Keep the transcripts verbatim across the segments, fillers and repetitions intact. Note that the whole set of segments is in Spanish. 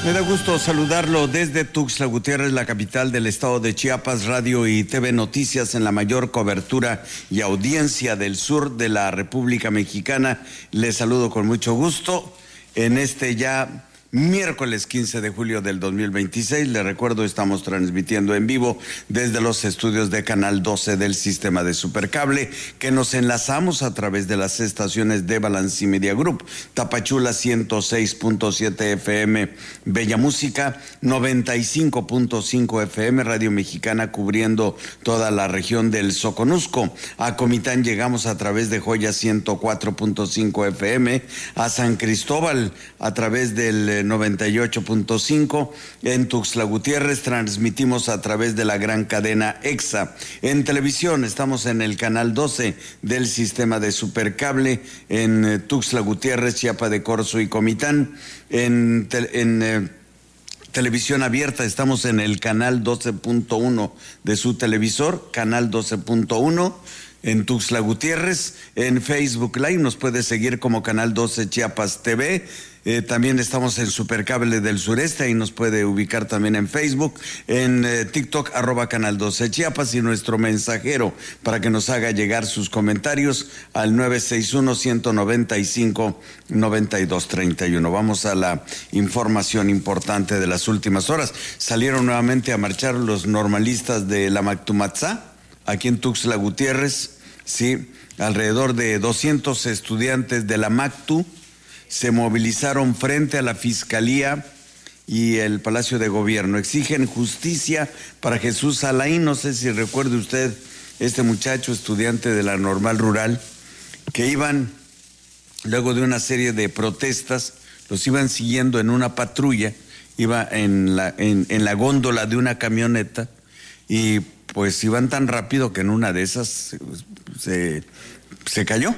Me da gusto saludarlo desde Tuxtla Gutiérrez, la capital del estado de Chiapas, radio y T V Noticias en la mayor cobertura y audiencia del sur de la República Mexicana. Les saludo con mucho gusto en este ya miércoles quince de julio del dos mil veintiséis. Les recuerdo, estamos transmitiendo en vivo desde los estudios de Canal doce del sistema de Supercable, que nos enlazamos a través de las estaciones de Balance Media Group, Tapachula ciento seis punto siete F M, Bella Música, noventa y cinco punto cinco F M, Radio Mexicana cubriendo toda la región del Soconusco. A Comitán llegamos a través de Joya ciento cuatro punto cinco F M, a San Cristóbal a través del noventa y ocho punto cinco, en Tuxtla Gutiérrez transmitimos a través de la gran cadena EXA. En televisión estamos en el canal doce del sistema de Supercable, en Tuxtla Gutiérrez, Chiapa de Corzo y Comitán. En, en eh, televisión abierta estamos en el canal doce punto uno de su televisor, canal doce punto uno. En Tuxtla Gutiérrez, en Facebook Live nos puede seguir como Canal doce Chiapas T V. Eh, también estamos en Supercable del Sureste, ahí nos puede ubicar también en Facebook, en eh, TikTok, arroba Canal doce Chiapas, y nuestro mensajero para que nos haga llegar sus comentarios al nueve seis uno, uno nueve cinco, nueve dos tres uno. Vamos a la información importante de las últimas horas. Salieron nuevamente a marchar los normalistas de la Mactumatzá, aquí en Tuxtla Gutiérrez. Sí, alrededor de doscientos estudiantes de la Mactu se movilizaron frente a la Fiscalía y el Palacio de Gobierno. Exigen justicia para Jesús Alain. No sé si recuerde usted este muchacho estudiante de la Normal Rural, que iban, luego de una serie de protestas, los iban siguiendo en una patrulla, iba en la, en, en la góndola de una camioneta, y pues iban tan rápido que en una de esas se, se cayó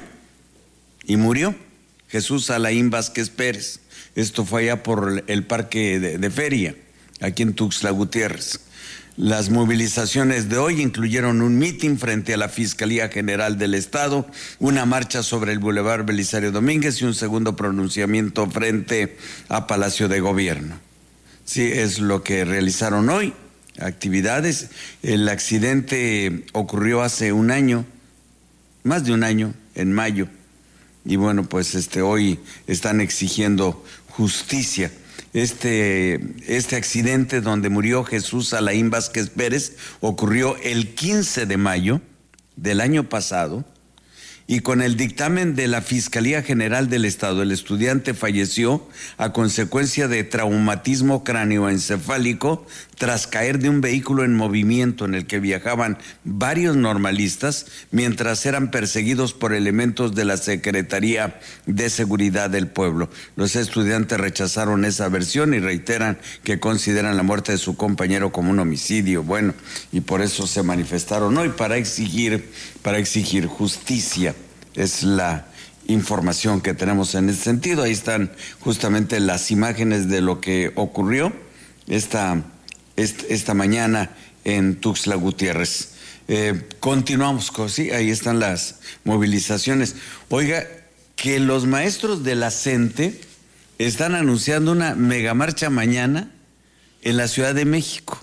y murió Jesús Alain Vázquez Pérez. Esto fue allá por el parque de, de Feria, aquí en Tuxtla Gutiérrez. Las movilizaciones de hoy incluyeron un mitin frente a la Fiscalía General del Estado, una marcha sobre el Boulevard Belisario Domínguez y un segundo pronunciamiento frente a Palacio de Gobierno. Sí, es lo que realizaron hoy. Actividades. El accidente ocurrió hace un año, más de un año, en mayo, y bueno, pues este hoy están exigiendo justicia. Este, este accidente donde murió Jesús Alain Vázquez Pérez ocurrió el quince de mayo del año pasado, y con el dictamen de la Fiscalía General del Estado, el estudiante falleció a consecuencia de traumatismo cráneoencefálico tras caer de un vehículo en movimiento en el que viajaban varios normalistas mientras eran perseguidos por elementos de la Secretaría de Seguridad del Pueblo. Los estudiantes rechazaron esa versión y reiteran que consideran la muerte de su compañero como un homicidio. Bueno, y por eso se manifestaron hoy para exigir, para exigir justicia. Es la información que tenemos en ese sentido. Ahí están justamente las imágenes de lo que ocurrió esta, esta, esta mañana en Tuxtla Gutiérrez. Eh, continuamos con, sí, ahí están las movilizaciones. Oiga, que los maestros de la CENTE están anunciando una megamarcha mañana en la Ciudad de México.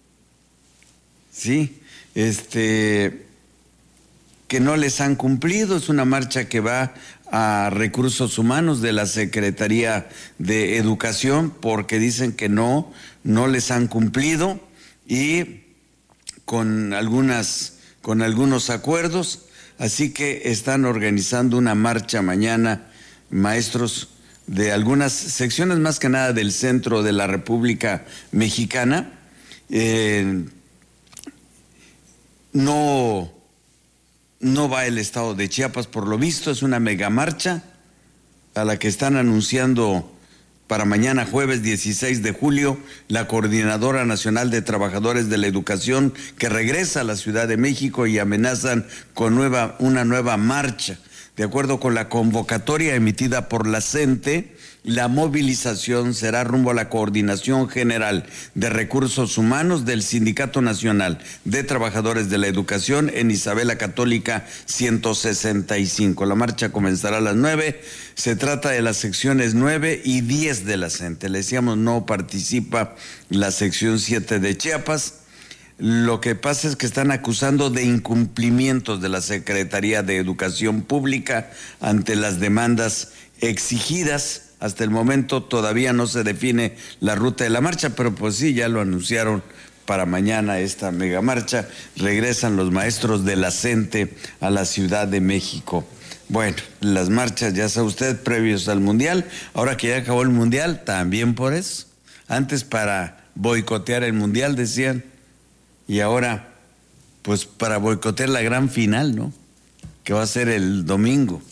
Sí, este... que no les han cumplido. Es una marcha que va a Recursos Humanos de la Secretaría de Educación, porque dicen que no, no les han cumplido, y con algunas, con algunos acuerdos, así que están organizando una marcha mañana, maestros de algunas secciones, más que nada del centro de la República Mexicana. Eh, no... No va el estado de Chiapas, por lo visto. Es una megamarcha a la que están anunciando para mañana jueves dieciséis de julio la Coordinadora Nacional de Trabajadores de la Educación, que regresa a la Ciudad de México, y amenazan con nueva, una nueva marcha. De acuerdo con la convocatoria emitida por la CENTE, La movilización será rumbo a la Coordinación General de Recursos Humanos del Sindicato Nacional de Trabajadores de la Educación en Isabela Católica ciento sesenta y cinco. La marcha comenzará a las nueve. Se trata de las secciones nueve y diez de la CENTE. Le decíamos, no participa la sección siete de Chiapas. Lo que pasa es que están acusando de incumplimientos de la Secretaría de Educación Pública ante las demandas exigidas. Hasta el momento todavía no se define la ruta de la marcha, pero pues sí, ya lo anunciaron para mañana esta megamarcha. Regresan los maestros de la CENTE a la Ciudad de México. Bueno, las marchas, ya sabe usted, previos al Mundial. Ahora que ya acabó el Mundial, también por eso. Antes para boicotear el Mundial, decían. Y ahora, pues para boicotear la gran final, ¿no? Que va a ser el domingo.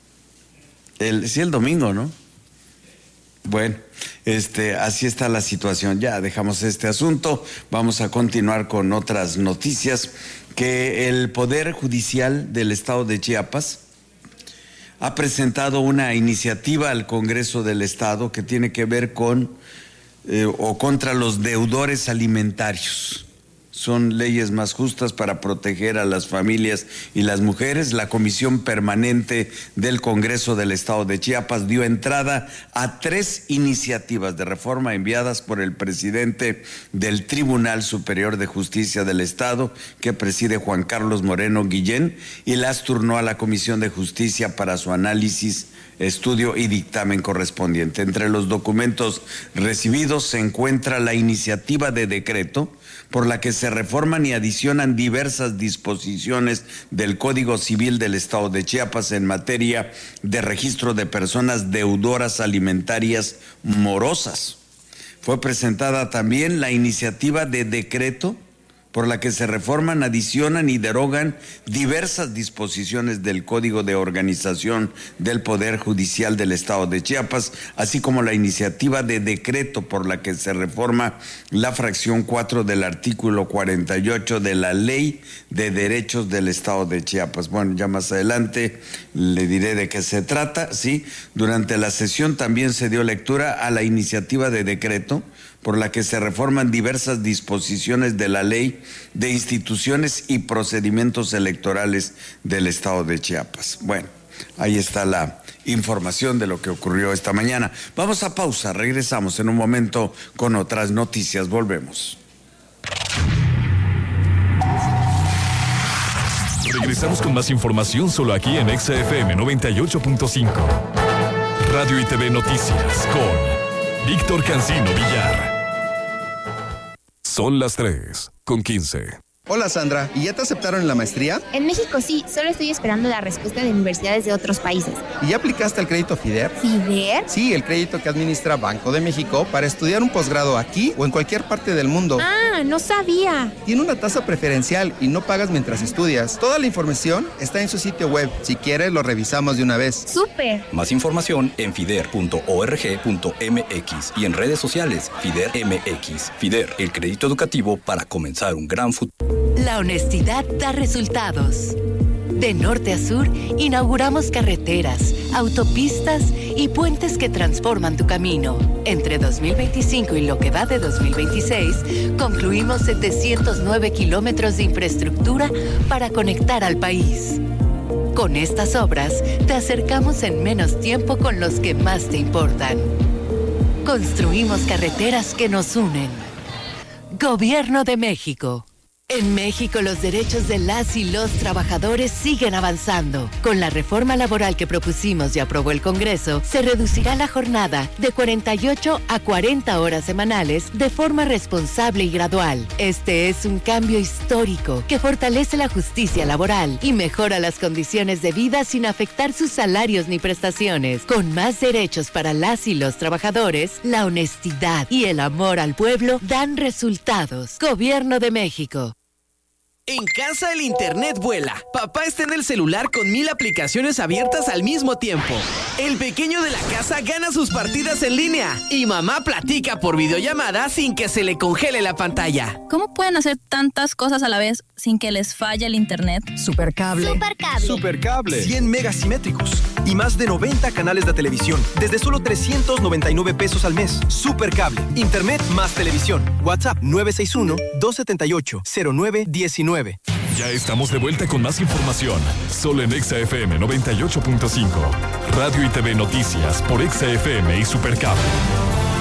El, sí, el domingo, ¿no? Bueno, este, así está la situación. Ya dejamos este asunto. Vamos a continuar con otras noticias. Que el Poder Judicial del Estado de Chiapas ha presentado una iniciativa al Congreso del Estado que tiene que ver con eh, o contra los deudores alimentarios. Son leyes más justas para proteger a las familias y las mujeres. La Comisión Permanente del Congreso del Estado de Chiapas dio entrada a tres iniciativas de reforma enviadas por el presidente del Tribunal Superior de Justicia del Estado, que preside Juan Carlos Moreno Guillén, y las turnó a la Comisión de Justicia para su análisis, estudio y dictamen correspondiente. Entre los documentos recibidos se encuentra la iniciativa de decreto por la que se reforman y adicionan diversas disposiciones del Código Civil del Estado de Chiapas en materia de registro de personas deudoras alimentarias morosas. Fue presentada también la iniciativa de decreto por la que se reforman, adicionan y derogan diversas disposiciones del Código de Organización del Poder Judicial del Estado de Chiapas, así como la iniciativa de decreto por la que se reforma la fracción cuatro del artículo cuarenta y ocho de la Ley de Derechos del Estado de Chiapas. Bueno, ya más adelante le diré de qué se trata, sí. Durante la sesión también se dio lectura a la iniciativa de decreto por la que se reforman diversas disposiciones de la Ley de Instituciones y Procedimientos Electorales del Estado de Chiapas. Bueno, ahí está la información de lo que ocurrió esta mañana. Vamos a pausa, regresamos en un momento con otras noticias, volvemos. Regresamos con más información solo aquí en Exa F M noventa y ocho punto cinco. Radio y T V Noticias con Víctor Cancino Villar. Son las tres con quince. Hola Sandra, ¿y ya te aceptaron en la maestría? En México sí, solo estoy esperando la respuesta de universidades de otros países. ¿Y ya aplicaste al crédito FIDER? ¿FIDER? Sí, el crédito que administra Banco de México para estudiar un posgrado aquí o en cualquier parte del mundo. Ah, no sabía. Tiene una tasa preferencial y no pagas mientras estudias. Toda la información está en su sitio web. Si quieres, lo revisamos de una vez. ¡Súper! Más información en fider punto org punto m x y en redes sociales FIDER M X. FIDER, el crédito educativo para comenzar un gran futuro. La honestidad da resultados. De norte a sur, inauguramos carreteras, autopistas y puentes que transforman tu camino. Entre dos mil veinticinco y lo que va de dos mil veintiséis, concluimos setecientos nueve kilómetros de infraestructura para conectar al país. Con estas obras, te acercamos en menos tiempo con los que más te importan. Construimos carreteras que nos unen. Gobierno de México. En México, los derechos de las y los trabajadores siguen avanzando. Con la reforma laboral que propusimos y aprobó el Congreso, se reducirá la jornada de cuarenta y ocho a cuarenta horas semanales de forma responsable y gradual. Este es un cambio histórico que fortalece la justicia laboral y mejora las condiciones de vida sin afectar sus salarios ni prestaciones. Con más derechos para las y los trabajadores, la honestidad y el amor al pueblo dan resultados. Gobierno de México. En casa el internet vuela. Papá está en el celular con mil aplicaciones abiertas al mismo tiempo. El pequeño de la casa gana sus partidas en línea. Y mamá platica por videollamada sin que se le congele la pantalla. ¿Cómo pueden hacer tantas cosas a la vez sin que les falle el internet? Supercable. Supercable. Supercable. cien megas simétricos. y más de noventa canales de televisión desde solo trescientos noventa y nueve pesos al mes. Supercable, internet más televisión. WhatsApp nueve seis uno, dos siete ocho, cero nueve uno nueve. Ya estamos de vuelta con más información, solo en Exa F M noventa y ocho punto cinco. Radio y T V Noticias por Exa F M y Supercable.